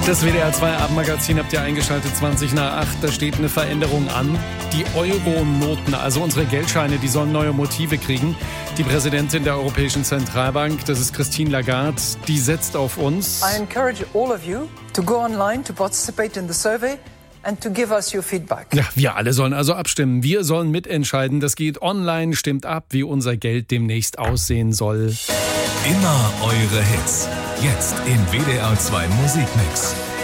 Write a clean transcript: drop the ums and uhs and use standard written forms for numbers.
Das WDR 2 Abendmagazin habt ihr eingeschaltet, 20 nach 8. Da steht eine Veränderung an. Die Euro-Noten, also unsere Geldscheine, die sollen neue Motive kriegen. Die Präsidentin der Europäischen Zentralbank, das ist Christine Lagarde, die setzt auf uns. I encourage all of you to go online to participate in the survey and to give us your feedback. Ja, wir alle sollen also abstimmen. Wir sollen mitentscheiden. Das geht online, stimmt ab, wie unser Geld demnächst aussehen soll. Immer eure Hits. Jetzt im WDR 2 Musikmix.